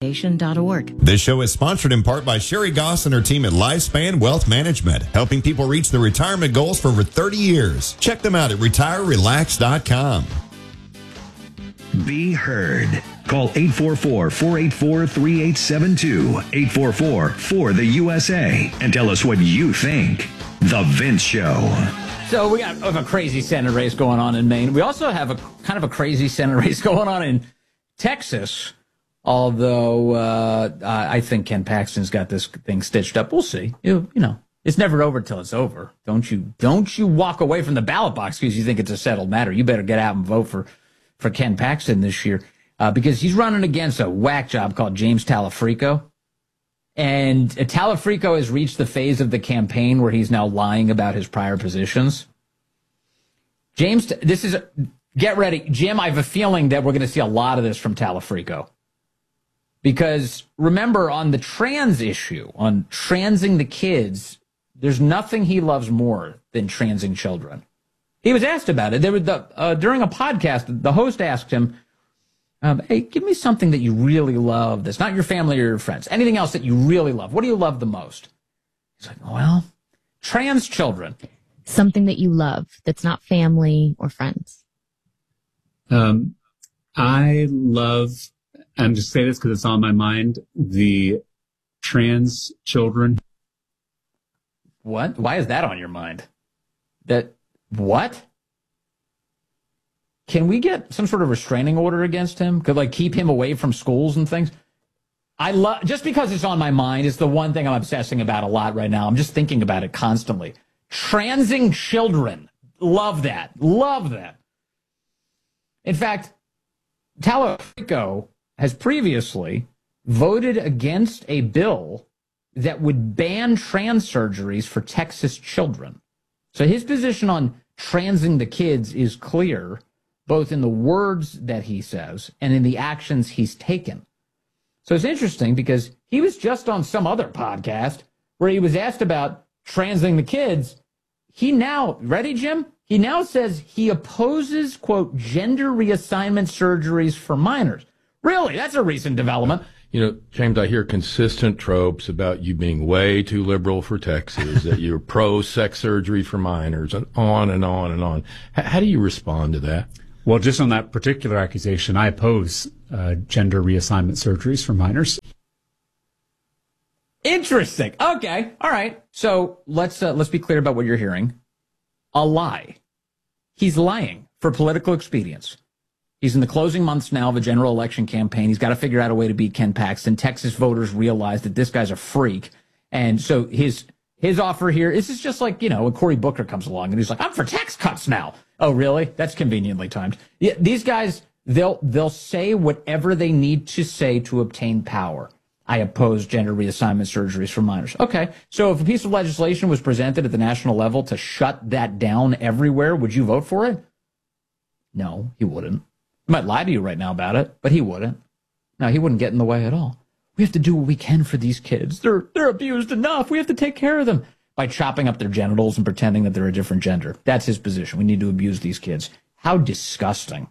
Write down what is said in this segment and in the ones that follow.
Nation.org. This show is sponsored in part by Sherry Goss and her team at Lifespan Wealth Management, helping people reach their retirement goals for over 30 years. Check them out at retirerelax.com. Be heard. Call 844-484-3872, 844-4-the-USA, and tell us what you think. The Vince Show. So we have a crazy Senate race going on in Maine. We also have a kind of a crazy Senate race going on in Texas. Although I think Ken Paxton's got this thing stitched up. We'll see. You know, it's never over till it's over. Don't you walk away from the ballot box because you think it's a settled matter. You better get out and vote for Ken Paxton this year because he's running against a whack job called James Talafrico. And Talafrico has reached the phase of the campaign where he's now lying about his prior positions. James, get ready. Jim, I have a feeling that we're going to see a lot of this from Talafrico. Because remember, on the trans issue, on transing the kids, there's nothing he loves more than transing children. He was asked about it. During a podcast, the host asked him, hey, give me something that you really love that's not your family or your friends. Anything else that you really love. What do you love the most? He's like, well, trans children. Something that you love that's not family or friends. I love... I'm just saying this because it's on my mind. The trans children. What? Why is that on your mind? What? Can we get some sort of restraining order against him? Could keep him away from schools and things? Just because it's on my mind, it's the one thing I'm obsessing about a lot right now. I'm just thinking about it constantly. Transing children. Love that. Love that. In fact, Talafrico has previously voted against a bill that would ban trans surgeries for Texas children. So his position on transing the kids is clear, both in the words that he says and in the actions he's taken. So it's interesting because he was just on some other podcast where he was asked about transing the kids. He now, ready, Jim? He now says he opposes, quote, gender reassignment surgeries for minors. Really? That's a recent development. You know, James, I hear consistent tropes about you being way too liberal for Texas, that you're pro-sex surgery for minors, and on and on and on. How do you respond to that? Well, just on that particular accusation, I oppose gender reassignment surgeries for minors. Interesting. Okay. All right. So let's be clear about what you're hearing. A lie. He's lying for political expedience. He's in the closing months now of a general election campaign. He's got to figure out a way to beat Ken Paxton. Texas voters realize that this guy's a freak. And so his offer here, this is just like, when Cory Booker comes along and he's like, I'm for tax cuts now. Oh, really? That's conveniently timed. Yeah, these guys, they'll say whatever they need to say to obtain power. I oppose gender reassignment surgeries for minors. Okay. So if a piece of legislation was presented at the national level to shut that down everywhere, would you vote for it? No, he wouldn't. He might lie to you right now about it, but he wouldn't. No, he wouldn't get in the way at all. We have to do what we can for these kids. They're abused enough. We have to take care of them by chopping up their genitals and pretending that they're a different gender. That's his position. We need to abuse these kids. How disgusting.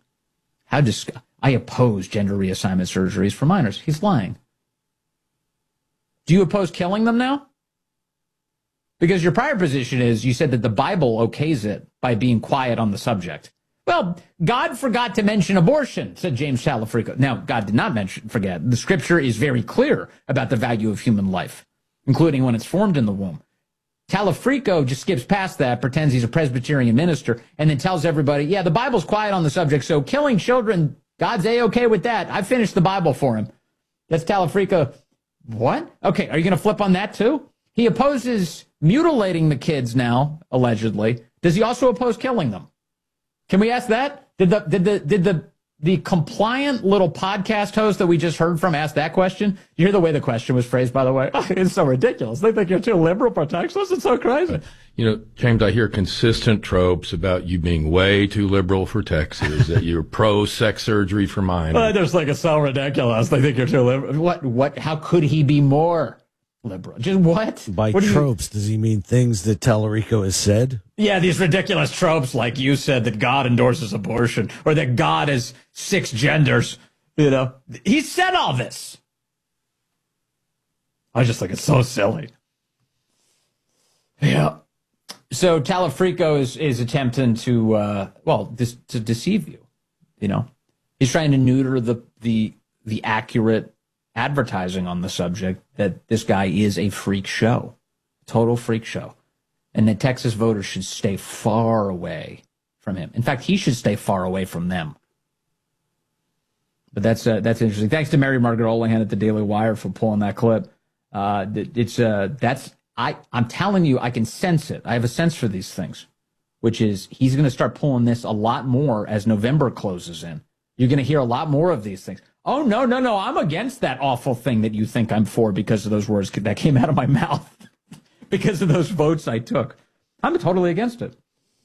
I oppose gender reassignment surgeries for minors. He's lying. Do you oppose killing them now? Because your prior position is you said that the Bible okays it by being quiet on the subject. Well, God forgot to mention abortion, said James Talafrico. Now, God did not forget. The scripture is very clear about the value of human life, including when it's formed in the womb. Talafrico just skips past that, pretends he's a Presbyterian minister, and then tells everybody, yeah, the Bible's quiet on the subject, so killing children, God's A-okay with that. I finished the Bible for him. That's Talafrico. What? Okay, are you going to flip on that too? He opposes mutilating the kids now, allegedly. Does he also oppose killing them? Can we ask that? Did the compliant little podcast host that we just heard from ask that question? You hear the way the question was phrased, by the way? Oh, it's so ridiculous. They think you're too liberal for Texas. It's so crazy. You know, James, I hear consistent tropes about you being way too liberal for Texas, that you're pro-sex surgery for minors. I just think it's so ridiculous. They think you're too liberal. What? How could he be more liberal? Just what? By tropes, does he mean things that Talarico has said? Yeah, these ridiculous tropes, like you said, that God endorses abortion or that God has 6 genders. You know, he said all this. I just think it's so silly. Yeah. So Talafrico is attempting to to deceive you. You know, he's trying to neuter the accurate advertising on the subject that this guy is a freak show, total freak show, and that Texas voters should stay far away from him. In fact, he should stay far away from them. But that's interesting. Thanks to Mary Margaret Olahan at the Daily Wire for pulling that clip. I'm telling you, I can sense it. I have a sense for these things, which is he's going to start pulling this a lot more as November closes in. You're going to hear a lot more of these things. Oh, no, I'm against that awful thing that you think I'm for because of those words that came out of my mouth, because of those votes I took. I'm totally against it.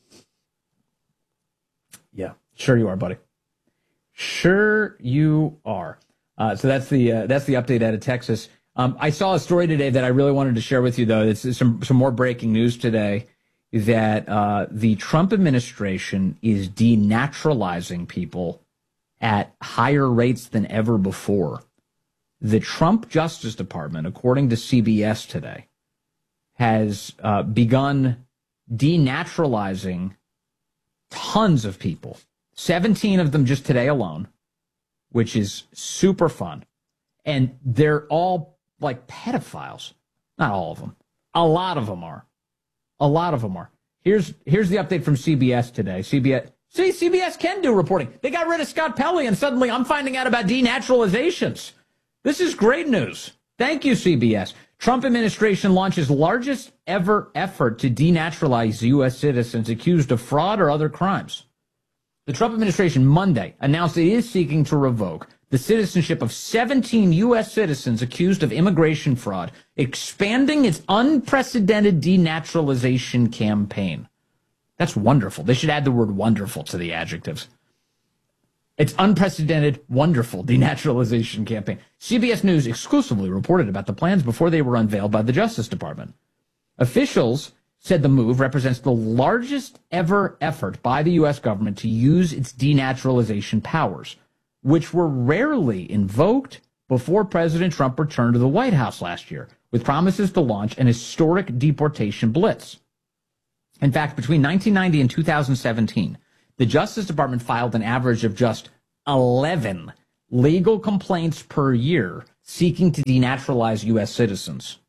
Yeah, sure you are, buddy. Sure you are. So that's the update out of Texas. I saw a story today that I really wanted to share with you, though. It's some more breaking news today that the Trump administration is denaturalizing people at higher rates than ever before. The Trump Justice Department, according to CBS today, has begun denaturalizing tons of people. 17 of them just today alone, which is super fun. And they're all like pedophiles. Not all of them. A lot of them are. Here's the update from CBS today. CBS can do reporting. They got rid of Scott Pelley, and suddenly I'm finding out about denaturalizations. This is great news. Thank you, CBS. Trump administration launches largest ever effort to denaturalize U.S. citizens accused of fraud or other crimes. The Trump administration Monday announced it is seeking to revoke the citizenship of 17 U.S. citizens accused of immigration fraud, expanding its unprecedented denaturalization campaign. That's wonderful. They should add the word wonderful to the adjectives. It's unprecedented, wonderful denaturalization campaign. CBS News exclusively reported about the plans before they were unveiled by the Justice Department. Officials said the move represents the largest ever effort by the U.S. government to use its denaturalization powers, which were rarely invoked before President Trump returned to the White House last year, with promises to launch an historic deportation blitz. In fact, between 1990 and 2017, the Justice Department filed an average of just 11 legal complaints per year seeking to denaturalize U.S. citizens.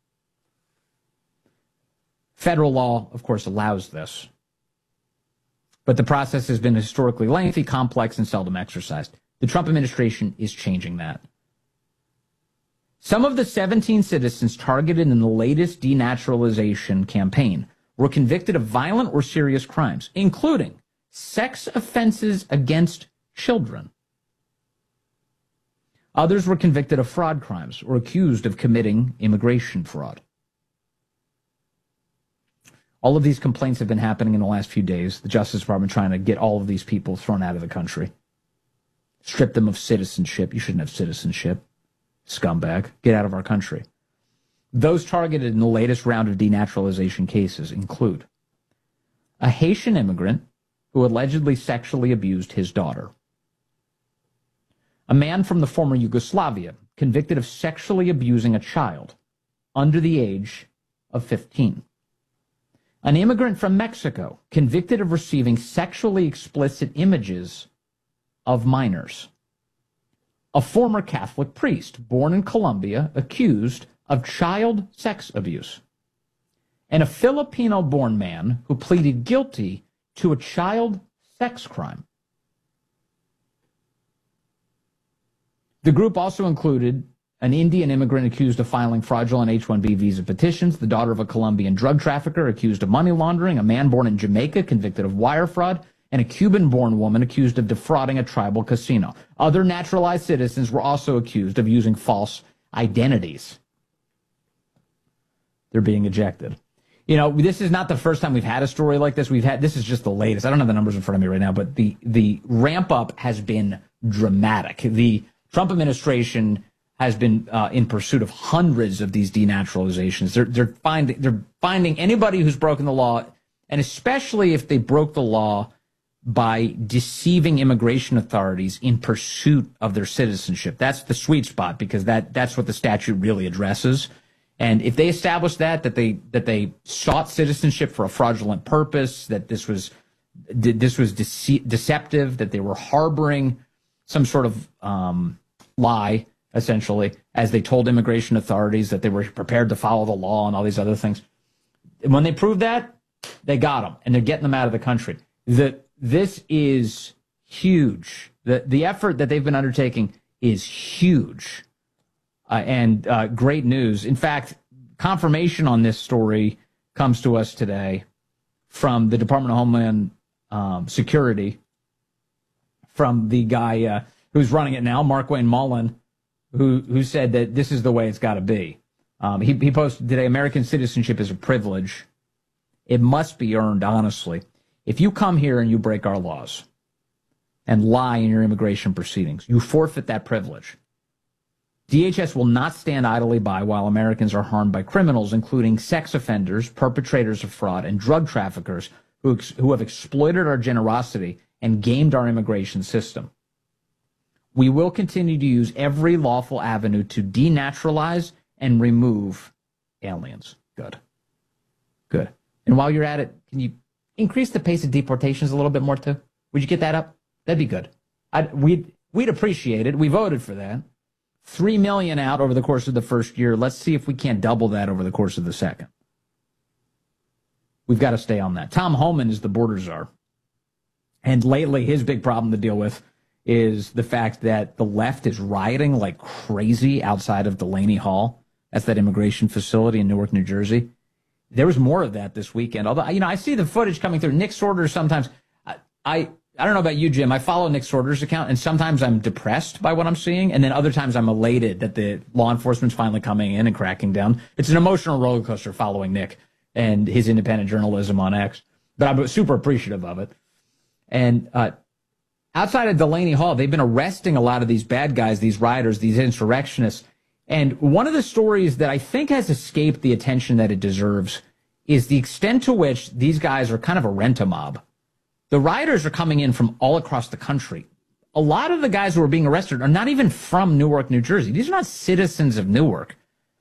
Federal law, of course, allows this. But the process has been historically lengthy, complex, and seldom exercised. The Trump administration is changing that. Some of the 17 citizens targeted in the latest denaturalization campaign were convicted of violent or serious crimes, including sex offenses against children. Others were convicted of fraud crimes or accused of committing immigration fraud. All of these complaints have been happening in the last few days. The Justice Department trying to get all of these people thrown out of the country. Strip them of citizenship. You shouldn't have citizenship. Scumbag. Get out of our country. Those targeted in the latest round of denaturalization cases include a Haitian immigrant who allegedly sexually abused his daughter, a man from the former Yugoslavia convicted of sexually abusing a child under the age of 15, an immigrant from Mexico convicted of receiving sexually explicit images of minors, a former Catholic priest born in Colombia accused of child sex abuse, and a Filipino-born man who pleaded guilty to a child sex crime. The group also included an Indian immigrant accused of filing fraudulent H-1B visa petitions, the daughter of a Colombian drug trafficker accused of money laundering, a man born in Jamaica convicted of wire fraud, and a Cuban-born woman accused of defrauding a tribal casino. Other naturalized citizens were also accused of using false identities. They're being ejected. You know, this is not the first time we've had a story like this. This is just the latest. I don't have the numbers in front of me right now, but the ramp up has been dramatic. The Trump administration has been in pursuit of hundreds of these denaturalizations. They're finding anybody who's broken the law, and especially if they broke the law by deceiving immigration authorities in pursuit of their citizenship. That's the sweet spot, because that's what the statute really addresses. And if they established that they sought citizenship for a fraudulent purpose, that this was deceptive, that they were harboring some sort of lie, essentially, as they told immigration authorities that they were prepared to follow the law and all these other things. When they proved that, they got them, and they're getting them out of the country. This is huge. The effort that they've been undertaking is huge, and great news. In fact, confirmation on this story comes to us today from the Department of Homeland Security, from the guy who's running it now, Markwayne Mullin, who said that this is the way it's got to be. He posted today, American citizenship is a privilege. It must be earned honestly. If you come here and you break our laws and lie in your immigration proceedings, you forfeit that privilege. DHS will not stand idly by while Americans are harmed by criminals, including sex offenders, perpetrators of fraud, and drug traffickers who have exploited our generosity and gamed our immigration system. We will continue to use every lawful avenue to denaturalize and remove aliens. Good. And while you're at it, can you increase the pace of deportations a little bit more too? Would you get that up? That'd be good. We'd appreciate it. We voted for that. 3 million out over the course of the first year. Let's see if we can't double that over the course of the second. We've got to stay on that. Tom Homan is the border czar. And lately, his big problem to deal with is the fact that the left is rioting like crazy outside of Delaney Hall. That's that immigration facility in Newark, New Jersey. There was more of that this weekend. Although, I see the footage coming through. Nick Sorters sometimes. I don't know about you, Jim. I follow Nick Sorters' account, and sometimes I'm depressed by what I'm seeing, and then other times I'm elated that the law enforcement's finally coming in and cracking down. It's an emotional roller coaster following Nick and his independent journalism on X. But I'm super appreciative of it. And outside of Delaney Hall, they've been arresting a lot of these bad guys, these rioters, these insurrectionists. And one of the stories that I think has escaped the attention that it deserves is the extent to which these guys are kind of a rent-a-mob. The rioters are coming in from all across the country. A lot of the guys who are being arrested are not even from Newark, New Jersey. These are not citizens of Newark.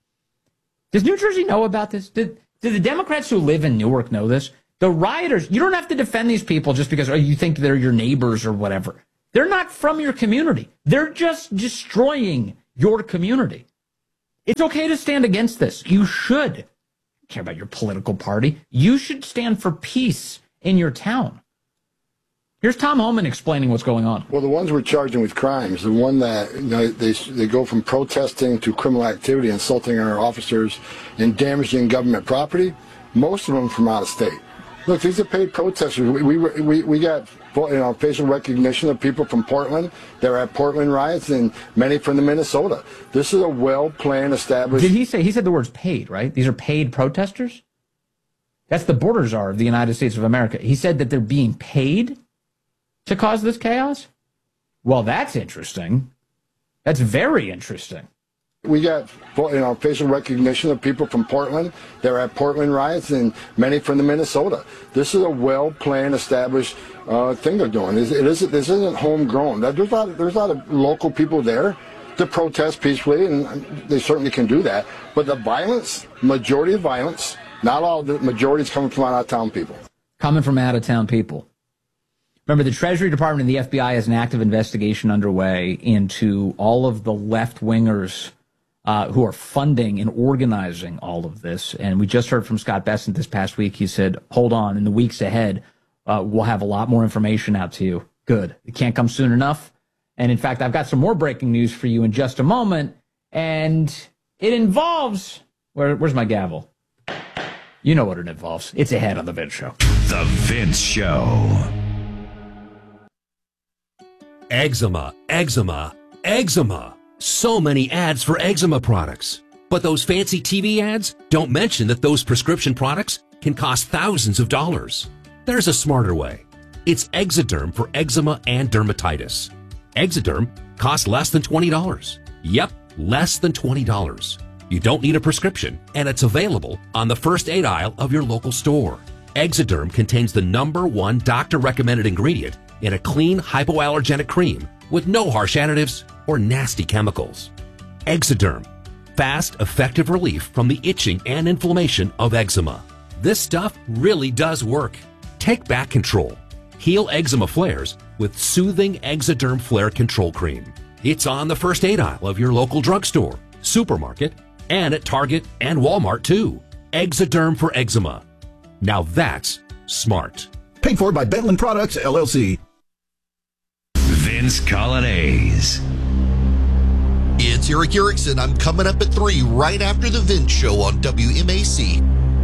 Does New Jersey know about this? Do the Democrats who live in Newark know this? The rioters, you don't have to defend these people just because you think they're your neighbors or whatever. They're not from your community. They're just destroying your community. It's okay to stand against this. You should. I don't care about your political party. You should stand for peace in your town. Here's Tom Homan explaining what's going on. Well, the ones we're charging with crimes, the one that they go from protesting to criminal activity, insulting our officers, and damaging government property, most of them from out of state. Look, these are paid protesters. We got facial recognition of people from Portland. They were at Portland riots, and many from the Minnesota. This is a well-planned, established... Did he say, he said the words paid, right? These are paid protesters? That's the border czar of the United States of America. He said that they're being paid to cause this chaos? Well, that's interesting. That's very interesting. We got facial recognition of people from Portland. They were at Portland riots, and many from the Minnesota. This is a well-planned, established thing they're doing. This isn't homegrown. There's a lot of local people there to protest peacefully, and they certainly can do that. But the violence, majority of violence, not all, the majority is coming from out-of-town people. Coming from out-of-town people. Remember, the Treasury Department and the FBI has an active investigation underway into all of the left-wingers who are funding and organizing all of this. And we just heard from Scott Bessent this past week. He said, hold on, in the weeks ahead, we'll have a lot more information out to you. Good. It can't come soon enough. And in fact, I've got some more breaking news for you in just a moment. And it involves, where's my gavel? You know what it involves. It's ahead on The Vince Show. The Vince Show. Eczema, eczema, eczema. So many ads for eczema products. But those fancy TV ads don't mention that those prescription products can cost thousands of dollars. There's a smarter way. It's Exoderm for eczema and dermatitis. Exoderm costs less than $20. Yep, less than $20. You don't need a prescription, and it's available on the first aid aisle of your local store. Exoderm contains the #1 doctor-recommended ingredient in a clean, hypoallergenic cream with no harsh additives or nasty chemicals. Exoderm, fast, effective relief from the itching and inflammation of eczema. This stuff really does work. Take back control. Heal eczema flares with soothing Exoderm Flare Control Cream. It's on the first aid aisle of your local drugstore, supermarket, and at Target and Walmart too. Exoderm for eczema. Now that's smart. Paid for by Bentland Products, LLC. Vince Colonnese. It's Eric Erickson. I'm coming up at 3 right after the Vince Show on WMAC.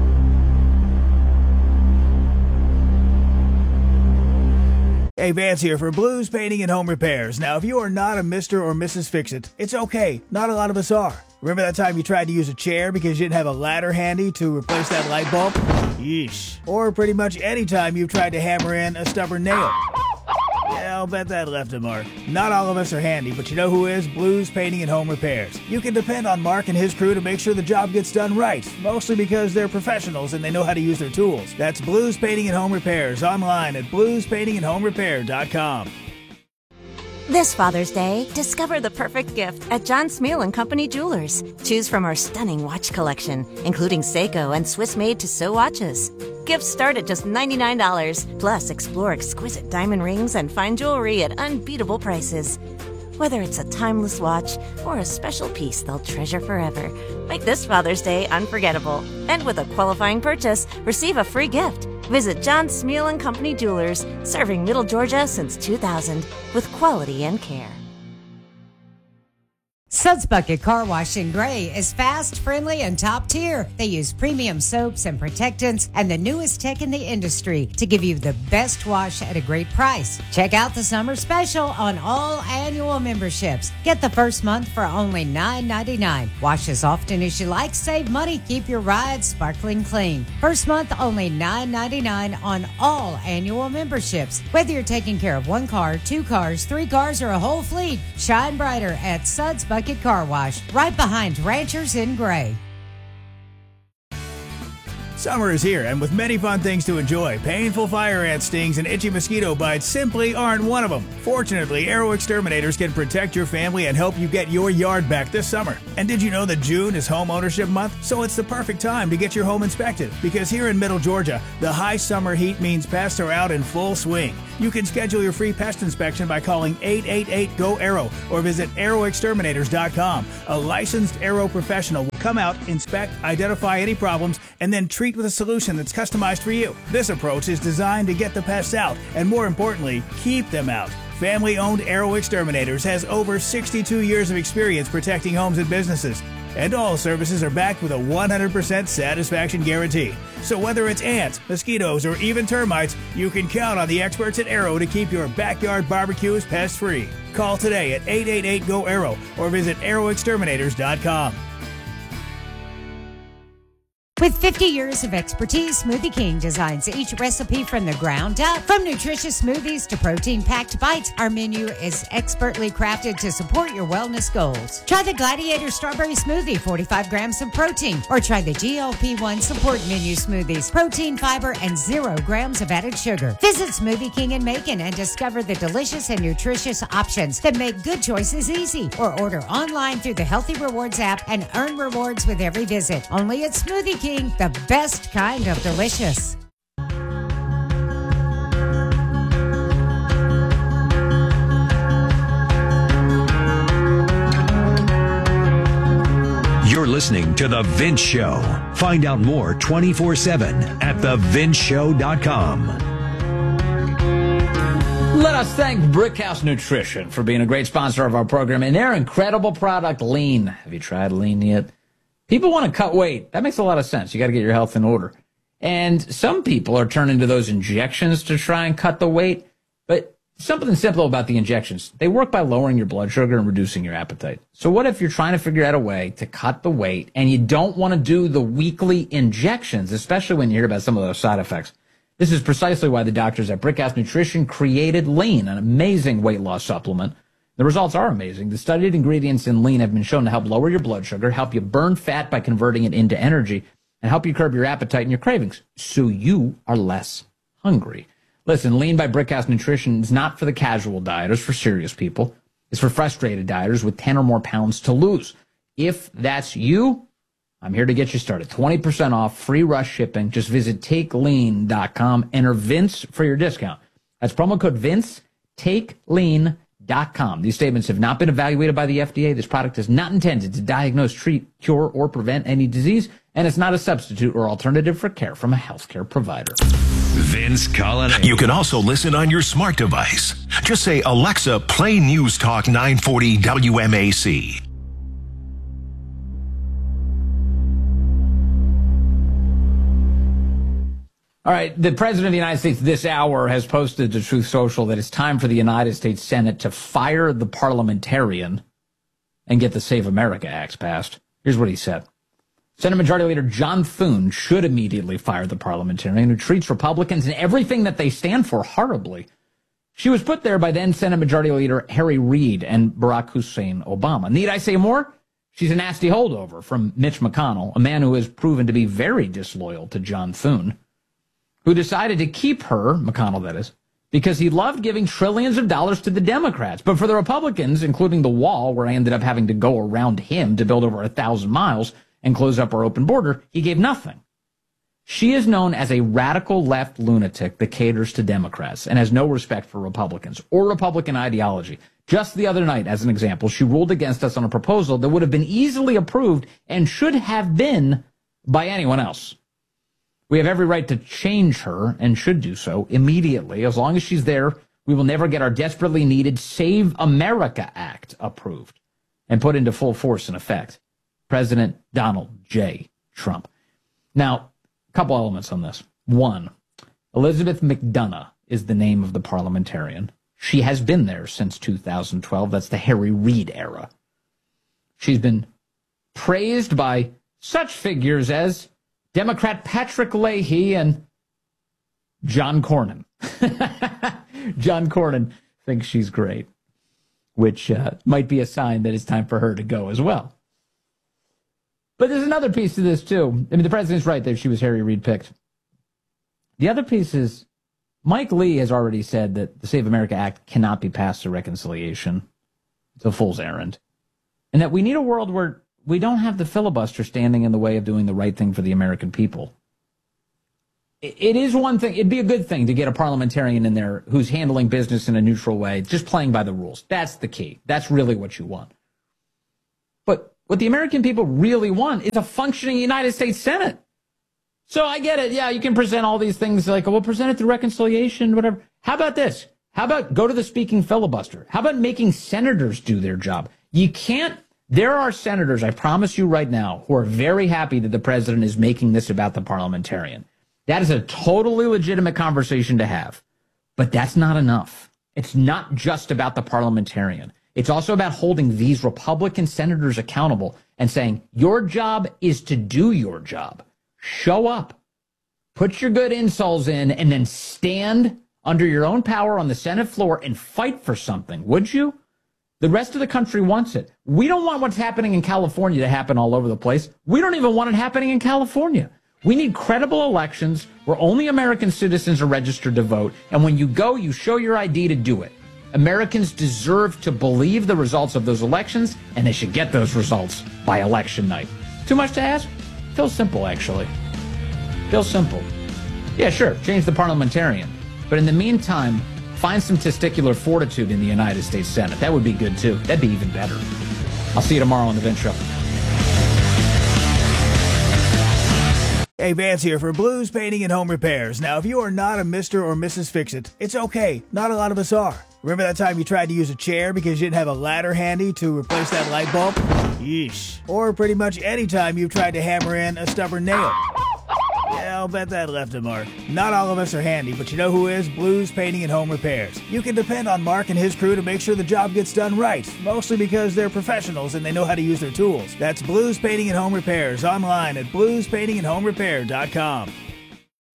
Hey, Vance here for Blues Painting and Home Repairs. Now, if you are not a Mr. or Mrs. Fix-It, it's okay. Not a lot of us are. Remember that time you tried to use a chair because you didn't have a ladder handy to replace that light bulb? Yeesh. Or pretty much any time you've tried to hammer in a stubborn nail. Yeah, I'll bet that left a mark. Not all of us are handy, but you know who is? Blues Painting and Home Repairs. You can depend on Mark and his crew to make sure the job gets done right, mostly because they're professionals and they know how to use their tools. That's Blues Painting and Home Repairs online at bluespaintingandhomerepair.com. This Father's Day, discover the perfect gift at John Smeal & Company Jewelers. Choose from our stunning watch collection, including Seiko and Swiss-made Tissot watches. Gifts start at just $99. Plus, explore exquisite diamond rings and fine jewelry at unbeatable prices. Whether it's a timeless watch or a special piece they'll treasure forever, make this Father's Day unforgettable. And with a qualifying purchase, receive a free gift. Visit John Smeal & Company Jewelers, serving Middle Georgia since 2000 with quality and care. Suds Bucket Car Wash in Gray is fast, friendly, and top tier. They use premium soaps and protectants and the newest tech in the industry to give you the best wash at a great price. Check out the summer special on all annual memberships. Get the first month for only $9.99. Wash as often as you like, save money, keep your ride sparkling clean. First month only $9.99 on all annual memberships. Whether you're taking care of one car, 2 cars, 3 cars, or a whole fleet, shine brighter at Suds Bucket Car Wash, right behind Ranchers in Gray. Summer is here, and with many fun things to enjoy, painful fire ant stings and itchy mosquito bites simply aren't one of them. Fortunately, Arrow Exterminators can protect your family and help you get your yard back this summer. And did you know that June is Home Ownership Month? So it's the perfect time to get your home inspected, because here in Middle Georgia, the high summer heat means pests are out in full swing. You can schedule your free pest inspection by calling 888-GO-ARROW or visit arrowexterminators.com. A licensed Arrow professional will come out, inspect, identify any problems, and then treat with a solution that's customized for you. This approach is designed to get the pests out and, more importantly, keep them out. Family-owned Arrow Exterminators has over 62 years of experience protecting homes and businesses. And all services are backed with a 100% satisfaction guarantee. So whether it's ants, mosquitoes, or even termites, you can count on the experts at Arrow to keep your backyard barbecues pest-free. Call today at 888-GO-ARROW or visit arrowexterminators.com. With 50 years of expertise, Smoothie King designs each recipe from the ground up. From nutritious smoothies to protein-packed bites, our menu is expertly crafted to support your wellness goals. Try the Gladiator Strawberry Smoothie, 45 grams of protein, or try the GLP-1 Support Menu Smoothies, protein, fiber, and 0 grams of added sugar. Visit Smoothie King in Macon and discover the delicious and nutritious options that make good choices easy. Or order online through the Healthy Rewards app and earn rewards with every visit. Only at Smoothie King, the best kind of delicious. You're listening to The Vince Show. Find out more 24/7 at thevinceshow.com. Let us thank Brickhouse Nutrition for being a great sponsor of our program and their incredible product, Lean. Have you tried Lean yet? People want to cut weight. That makes a lot of sense. You got to get your health in order. And some people are turning to those injections to try and cut the weight. But something simple about the injections. They work by lowering your blood sugar and reducing your appetite. So what if you're trying to figure out a way to cut the weight and you don't want to do the weekly injections, especially when you hear about some of those side effects? This is precisely why the doctors at Brickhouse Nutrition created Lean, an amazing weight loss supplement. The results are amazing. The studied ingredients in Lean have been shown to help lower your blood sugar, help you burn fat by converting it into energy, and help you curb your appetite and your cravings, so you are less hungry. Listen, Lean by Brickhouse Nutrition is not for the casual dieters, for serious people. It's for frustrated dieters with 10 or more pounds to lose. If that's you, I'm here to get you started. 20% off, free rush shipping. Just visit TakeLean.com. Enter Vince for your discount. That's promo code Vince, TakeLean.com. These statements have not been evaluated by the FDA. This product is not intended to diagnose, treat, cure, or prevent any disease, and it's not a substitute or alternative for care from a healthcare provider. Vince Coglianese. You can also listen on your smart device. Just say, Alexa, play News Talk 940 WMAC. All right, the President of the United States this hour has posted to Truth Social that it's time for the United States Senate to fire the parliamentarian and get the Save America Act passed. Here's what he said. Senate Majority Leader John Thune should immediately fire the parliamentarian who treats Republicans and everything that they stand for horribly. She was put there by then Senate Majority Leader Harry Reid and Barack Hussein Obama. Need I say more? She's a nasty holdover from Mitch McConnell, a man who has proven to be very disloyal to John Thune, who decided to keep her, McConnell that is, because he loved giving trillions of dollars to the Democrats. But for the Republicans, including the wall, where I ended up having to go around him to build over 1,000 miles and close up our open border, he gave nothing. She is known as a radical left lunatic that caters to Democrats and has no respect for Republicans or Republican ideology. Just the other night, as an example, she ruled against us on a proposal that would have been easily approved and should have been by anyone else. We have every right to change her and should do so immediately. As long as she's there, we will never get our desperately needed Save America Act approved and put into full force and effect. President Donald J. Trump. Now, a couple elements on this. One, Elizabeth McDonough is the name of the parliamentarian. She has been there since 2012. That's the Harry Reid era. She's been praised by such figures as Democrat Patrick Leahy and John Cornyn. John Cornyn thinks she's great, which might be a sign that it's time for her to go as well. But there's another piece to this, too. I mean, the president's right there. She was Harry Reid picked. The other piece is Mike Lee has already said that the Save America Act cannot be passed through reconciliation. It's a fool's errand. And that we need a world where we don't have the filibuster standing in the way of doing the right thing for the American people. It is one thing. It'd be a good thing to get a parliamentarian in there who's handling business in a neutral way, just playing by the rules. That's the key. That's really what you want. But what the American people really want is a functioning United States Senate. So I get it. Yeah, you can present all these things like, we'll present it through reconciliation, whatever. How about this? How about go to the speaking filibuster? How about making senators do their job? You can't. There are senators, I promise you right now, who are very happy that the president is making this about the parliamentarian. That is a totally legitimate conversation to have. But that's not enough. It's not just about the parliamentarian. It's also about holding these Republican senators accountable and saying, your job is to do your job. Show up. Put your good insoles in and then stand under your own power on the Senate floor and fight for something, would you? The rest of the country wants it. We don't want what's happening in California to happen all over the place. We don't even want it happening in California. We need credible elections where only American citizens are registered to vote. And when you go, you show your ID to do it. Americans deserve to believe the results of those elections, and they should get those results by election night. Too much to ask? Feels simple, actually. Feels simple. Yeah, sure, change the parliamentarian. But in the meantime, find some testicular fortitude in the United States Senate. That would be good, too. That'd be even better. I'll see you tomorrow on The Vince Show. Hey, Vance here for Blues Painting and Home Repairs. Now, if you are not a Mr. or Mrs. Fix-It, it's okay. Not a lot of us are. Remember that time you tried to use a chair because you didn't have a ladder handy to replace that light bulb? Yeesh. Or pretty much any time you've tried to hammer in a stubborn nail. Yeah, I'll bet that left a mark. Not all of us are handy, but you know who is? Blues Painting and Home Repairs. You can depend on Mark and his crew to make sure the job gets done right, mostly because they're professionals and they know how to use their tools. That's Blues Painting and Home Repairs, online at bluespaintingandhomerepair.com.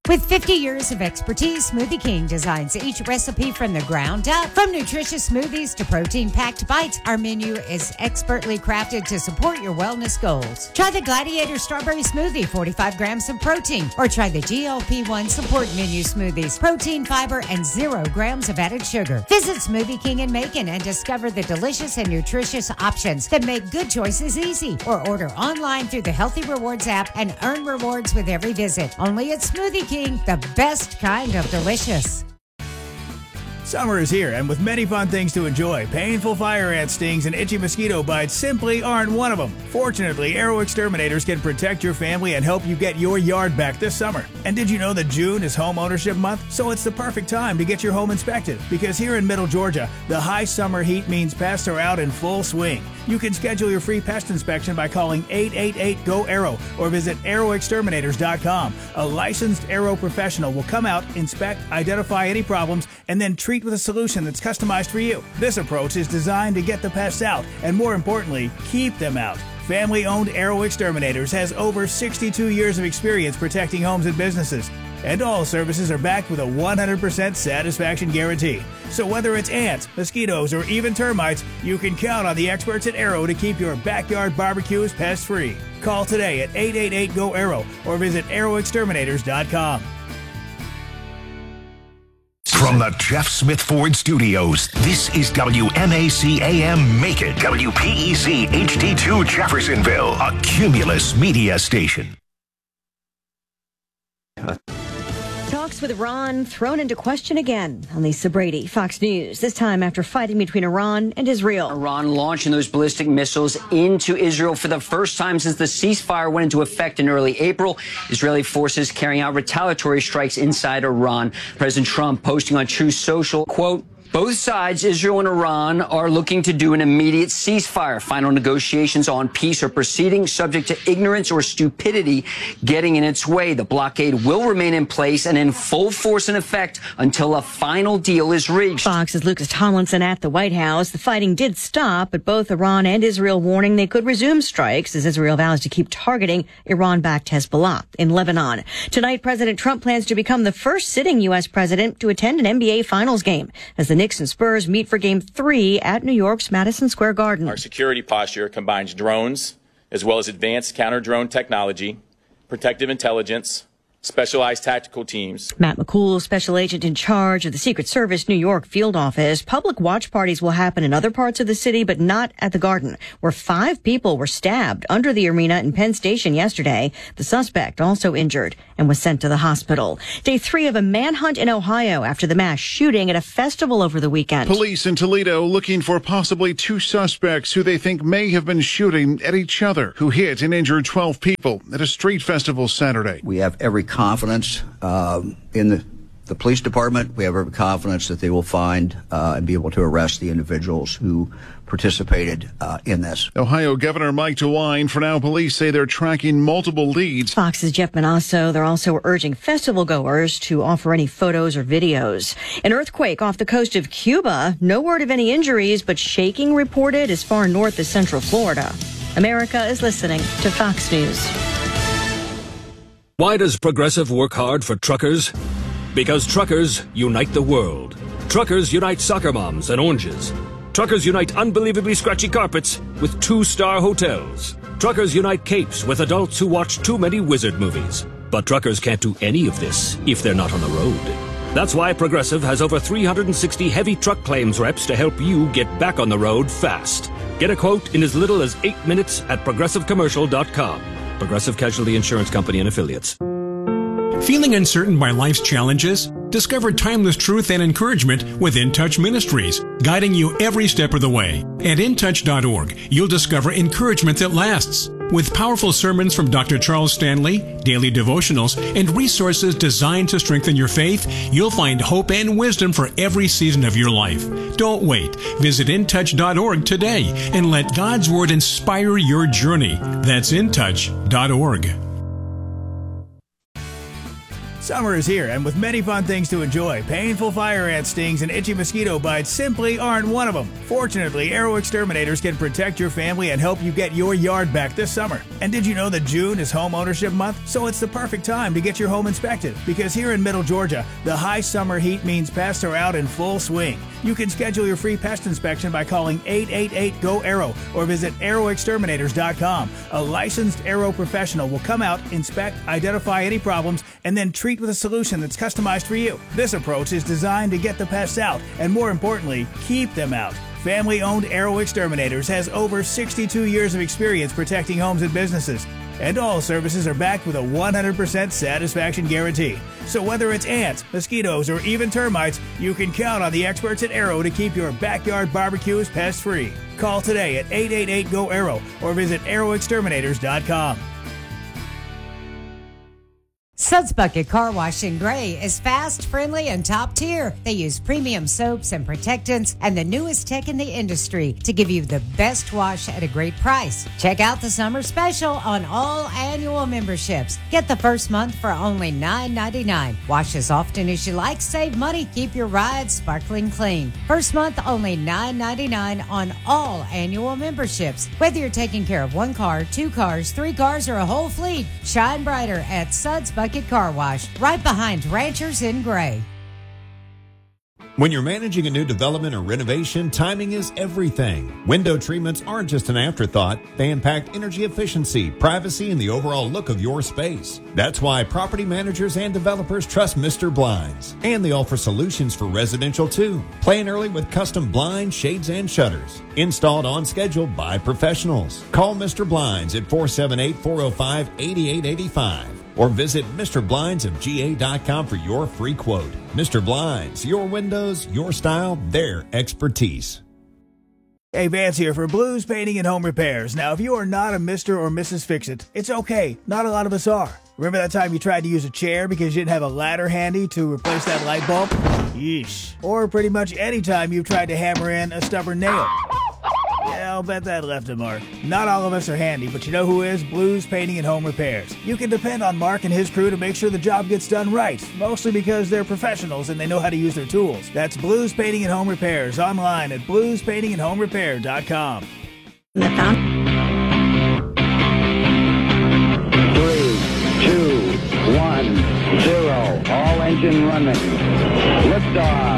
With 50 years of expertise, Smoothie King designs each recipe from the ground up. From nutritious smoothies to protein-packed bites, our menu is expertly crafted to support your wellness goals. Try the Gladiator Strawberry Smoothie, 45 grams of protein. Or try the GLP-1 Support Menu Smoothies, protein, fiber, and 0 grams of added sugar. Visit Smoothie King in Macon and discover the delicious and nutritious options that make good choices easy. Or order online through the Healthy Rewards app and earn rewards with every visit. Only at Smoothie King, the best kind of delicious. Summer is here, and with many fun things to enjoy, painful fire ant stings and itchy mosquito bites simply aren't one of them. Fortunately, Arrow Exterminators can protect your family and help you get your yard back this summer. And did you know that June is home ownership month? So it's the perfect time to get your home inspected, because here in Middle Georgia, the high summer heat means pests are out in full swing. You can schedule your free pest inspection by calling 888-GO-ARROW or visit arrowexterminators.com. A licensed Arrow professional will come out, inspect, identify any problems, and then treat with a solution that's customized for you. This approach is designed to get the pests out and, more importantly, keep them out. Family-owned Arrow Exterminators has over 62 years of experience protecting homes and businesses. And all services are backed with a 100% satisfaction guarantee. So whether it's ants, mosquitoes, or even termites, you can count on the experts at Arrow to keep your backyard barbecues pest-free. Call today at 888-GO-ARROW or visit arrowexterminators.com. From the Jeff Smith Ford Studios, this is WMAC AM Macon, WPEC HD2 Jeffersonville, a Cumulus media station. Talks with Iran thrown into question again. On Lisa Brady, Fox News, this time after fighting between Iran and Israel. Iran launching those ballistic missiles into Israel for the first time since the ceasefire went into effect in early April. Israeli forces carrying out retaliatory strikes inside Iran. President Trump posting on Truth Social, quote, "Both sides, Israel and Iran, are looking to do an immediate ceasefire. Final negotiations on peace are proceeding, subject to ignorance or stupidity getting in its way. The blockade will remain in place and in full force and effect until a final deal is reached." Fox's Lucas Tomlinson at the White House. The fighting did stop, but both Iran and Israel warning they could resume strikes as Israel vows to keep targeting Iran-backed Hezbollah in Lebanon. Tonight, President Trump plans to become the first sitting U.S. president to attend an NBA Finals game as the Knicks and Spurs meet for Game 3 at New York's Madison Square Garden. Our security posture combines drones as well as advanced counter-drone technology, protective intelligence, specialized tactical teams. Matt McCool, special agent in charge of the Secret Service New York field office. Public watch parties will happen in other parts of the city, but not at the Garden, where 5 people were stabbed under the arena in Penn Station yesterday. The suspect also injured and was sent to the hospital. Day 3 of a manhunt in Ohio after the mass shooting at a festival over the weekend. Police in Toledo looking for possibly 2 suspects who they think may have been shooting at each other, who hit and injured 12 people at a street festival Saturday. We have every confidence in the police department. We have every confidence that they will find and be able to arrest the individuals who participated in this. Ohio Governor Mike DeWine. For now, police say they're tracking multiple leads. Fox's Jeff Manasso. They're also urging festival goers to offer any photos or videos. An earthquake off the coast of Cuba. No word of any injuries, but shaking reported as far north as Central Florida. America is listening to Fox News. Why does Progressive work hard for truckers? Because truckers unite the world. Truckers unite soccer moms and oranges. Truckers unite unbelievably scratchy carpets with 2-star hotels. Truckers unite capes with adults who watch too many wizard movies. But truckers can't do any of this if they're not on the road. That's why Progressive has over 360 heavy truck claims reps to help you get back on the road fast. Get a quote in as little as 8 minutes at progressivecommercial.com. Progressive Casualty Insurance Company and Affiliates. Feeling uncertain by life's challenges? Discover timeless truth and encouragement with In Touch Ministries, guiding you every step of the way. At intouch.org, you'll discover encouragement that lasts. With powerful sermons from Dr. Charles Stanley, daily devotionals, and resources designed to strengthen your faith, you'll find hope and wisdom for every season of your life. Don't wait. Visit intouch.org today and let God's Word inspire your journey. That's intouch.org. Summer is here, and with many fun things to enjoy, painful fire ant stings and itchy mosquito bites simply aren't one of them. Fortunately, Arrow Exterminators can protect your family and help you get your yard back this summer. And did you know that June is home ownership month? So it's the perfect time to get your home inspected, because here in Middle Georgia, the high summer heat means pests are out in full swing. You can schedule your free pest inspection by calling 888-GO-ARROW or visit arrowexterminators.com. A licensed Arrow professional will come out, inspect, identify any problems, and then treat with a solution that's customized for you. This approach is designed to get the pests out and, more importantly, keep them out. Family-owned Arrow Exterminators has over 62 years of experience protecting homes and businesses. And all services are backed with a 100% satisfaction guarantee. So whether it's ants, mosquitoes, or even termites, you can count on the experts at Arrow to keep your backyard barbecues pest-free. Call today at 888-GO-ARROW or visit arrowexterminators.com. Suds Bucket Car Wash in Gray is fast, friendly, and top tier. They use premium soaps and protectants and the newest tech in the industry to give you the best wash at a great price. Check out the summer special on all annual memberships. Get the first month for only $9.99. Wash as often as you like, save money, keep your ride sparkling clean. First month only $9.99 on all annual memberships. Whether you're taking care of one car, two cars, three cars, or a whole fleet, shine brighter at Suds Bucket Car Wash, right behind Ranchers in Gray. When you're managing a new development or renovation, timing is everything. Window treatments aren't just an afterthought. They impact energy efficiency, privacy, and the overall look of your space. That's why property managers and developers trust Mr. Blinds. And they offer solutions for residential too. Plan early with custom blinds, shades, and shutters. Installed on schedule by professionals. Call Mr. Blinds at 478-405-8885. Or visit MrBlindsofGA.com for your free quote. Mr. Blinds, your windows, your style, their expertise. Hey, Vance here for Blues Painting and Home Repairs. Now, if you are not a Mr. or Mrs. Fix-It, it's okay. Not a lot of us are. Remember that time you tried to use a chair because you didn't have a ladder handy to replace that light bulb? Yeesh. Or pretty much any time you've tried to hammer in a stubborn nail. Yeah, I'll bet that left a mark. Not all of us are handy, but you know who is? Blues Painting and Home Repairs. You can depend on Mark and his crew to make sure the job gets done right, mostly because they're professionals and they know how to use their tools. That's Blues Painting and Home Repairs, online at bluespaintingandhomerepair.com. 3, 2, 1, 0. All engine running. Liftoff.